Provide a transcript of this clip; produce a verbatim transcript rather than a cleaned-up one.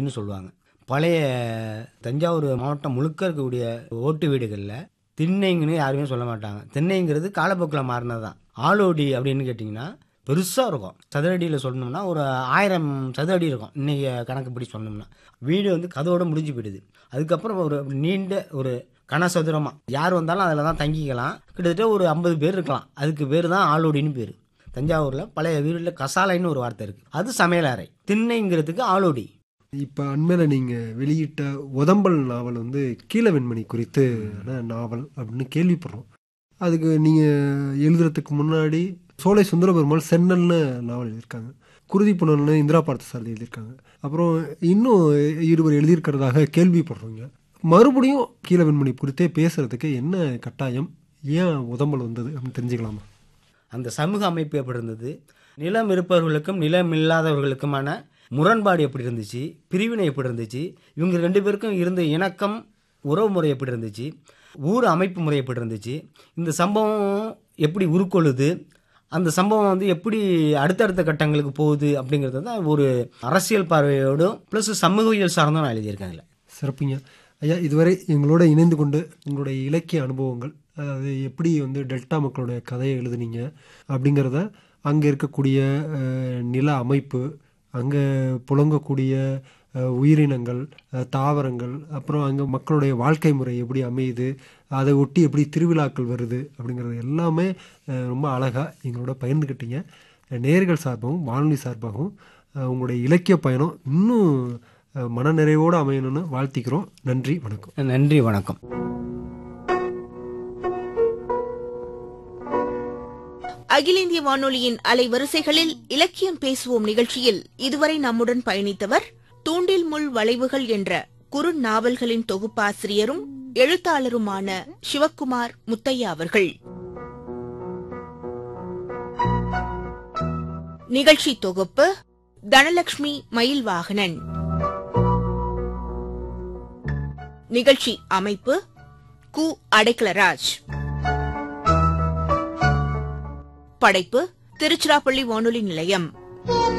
அப்படின்னு சொல்லுவாங்க. பழைய தஞ்சாவூர் மாவட்டம் முழுக்க இருக்கக்கூடிய ஓட்டு வீடுகளில் திண்ணைங்கன்னு யாருமே சொல்ல மாட்டாங்க. திண்ணைங்கிறது காலப்போக்கில் மாறினது தான். ஆளோடி அப்படின்னு கேட்டிங்கன்னா பெருசாக இருக்கும். சதுர அடியில் சொல்லணும்னா ஒரு ஆயிரம் சதுர அடி இருக்கும். இன்றைக்கி கணக்குப்படி சொன்னோம்னா வீடு வந்து கதவோடு முடிஞ்சு போயிடுது. அதுக்கப்புறம் ஒரு நீண்ட ஒரு கனசதுரமாக யார் வந்தாலும் அதில் தான் தங்கிக்கலாம். கிட்டத்தட்ட ஒரு ஐம்பது பேர் இருக்கலாம். அதுக்கு பேர் தான் ஆளோடின்னு பேர். தஞ்சாவூரில் பழைய வீட்டில் கசாலைன்னு ஒரு வார்த்தை இருக்குது. அது சமையலறை. திண்ணைங்கிறதுக்கு ஆளோடி. இப்போ அண்மையில் நீங்கள் வெளியிட்ட உதம்பல் நாவல் வந்து கீழவெண்மணி குறித்து நாவல் அப்படின்னு கேள்விப்படுறோம். அதுக்கு நீங்கள் எழுதுறதுக்கு முன்னாடி சோலை சுந்தரபெருமாள் சென்னல்னு நாவல் எழுதியிருக்காங்க. குருதி புனல்னு இந்திரா பார்த்தசாரதி எழுதியிருக்காங்க. அப்புறம் இன்னும் இருவர் எழுதியிருக்கிறதாக கேள்விப்படுறோங்க. மறுபடியும் கீழவெண்மணி குறித்தே பேசுறதுக்கு என்ன கட்டாயம், ஏன் உதம்பல் வந்தது அப்படின்னு தெரிஞ்சுக்கலாமா? அந்த சமூக அமைப்பு எப்படி இருந்தது, நிலம் இருப்பவர்களுக்கும் நிலம் இல்லாதவர்களுக்குமான முரண்பாடு எப்படி இருந்துச்சு, பிரிவினை எப்படி இருந்துச்சு, இவங்க ரெண்டு பேருக்கும் இருந்த இணக்கம் உறவு முறை எப்படி இருந்துச்சு, ஊர் அமைப்பு முறை எப்படி இருந்துச்சு, இந்த சம்பவம் எப்படி உருக்கொள்ளுது, அந்த சம்பவம் வந்து எப்படி அடுத்தடுத்த கட்டங்களுக்கு போகுது அப்படிங்கிறது தான் ஒரு அரசியல் பார்வையோடும் ப்ளஸ் சமூகவியல் சார்ந்தும் நான் எழுதியிருக்காங்க. சிறப்புங்க ஐயா. இதுவரை எங்களோட இணைந்து கொண்டு உங்களுடைய இலக்கிய அனுபவங்கள், அதாவது எப்படி வந்து டெல்டா மக்களுடைய கதையை எழுதுனீங்க அப்படிங்கிறத, அங்கே இருக்கக்கூடிய நில அமைப்பு, அங்கே புழங்கக்கூடிய உயிரினங்கள், தாவரங்கள், அப்புறம் அங்கே மக்களுடைய வாழ்க்கை முறை எப்படி அமையுது, அதை ஒட்டி எப்படி திருவிழாக்கள் வருது அப்படிங்கிறது எல்லாமே ரொம்ப அழகாக எங்களோட பகிர்ந்துக்கிட்டீங்க. நேயர்கள் சார்பாகவும் வானொலி சார்பாகவும் உங்களுடைய இலக்கிய பயணம் இன்னும் மனநிறைவோடு அமையணும்னு வாழ்த்திக்கிறோம். நன்றி, வணக்கம். நன்றி, வணக்கம். அகில இந்திய வானொலியின் அலைவரிசைகளில் இலக்கியம் பேசுவோம் நிகழ்ச்சியில் இதுவரை நம்முடன் பயணித்தவர் தூண்டில் முள் வளைவுகள் என்ற குறு நாவல்களின் தொகுப்பாசிரியரும் எழுத்தாளருமான சிவக்குமார் முத்தையா அவர்கள். நிகழ்ச்சி தொகுப்பு தனலட்சுமி மயில்வாகனன். நிகழ்ச்சி அமைப்பு கு அடைக்கலராஜ். படைப்பு திருச்சிராப்பள்ளி வானொலி நிலையம்.